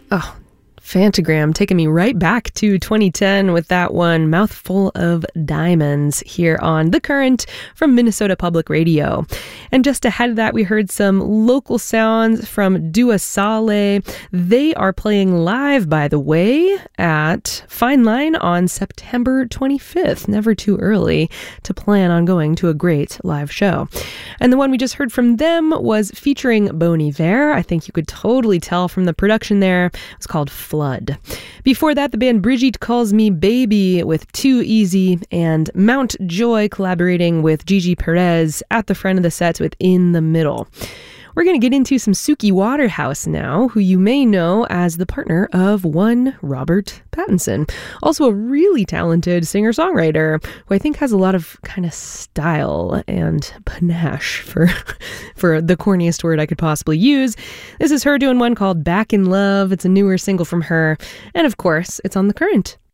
Oh, Phantogram taking me right back to 2010 with that one, Mouthful of Diamonds, here on The Current from Minnesota Public Radio. And just ahead of that, we heard some local sounds from Dua Saleh. They are playing live, by the way, at Fine Line on September 25th. Never too early to plan on going to a great live show. And the one we just heard from them was featuring Bon Iver. I think you could totally tell from the production there. It's called Flood. Before that, the band Brigitte Calls Me Baby with Too Easy, and Mount Joy collaborating with Gigi Perez at the front of the set with In the Middle. We're going to get into some Suki Waterhouse now, who you may know as the partner of one Robert Pattinson. Also a really talented singer-songwriter who I think has a lot of kind of style and panache for the corniest word I could possibly use. This is her doing one called Back in Love. It's a newer single from her. And of course, it's on The Current.